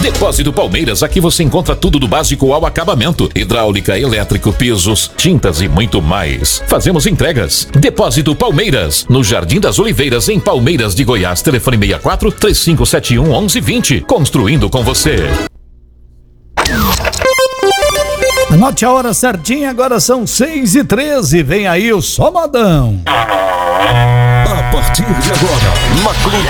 Depósito Palmeiras, aqui você encontra tudo do básico ao acabamento: hidráulica, elétrico, pisos, tintas e muito mais. Fazemos entregas. Depósito Palmeiras, no Jardim das Oliveiras, em Palmeiras de Goiás. Telefone 64-3571-1120. Construindo com você. Anote a hora certinha, agora são 6h13. Vem aí o Só Modão. A partir de agora, na Clube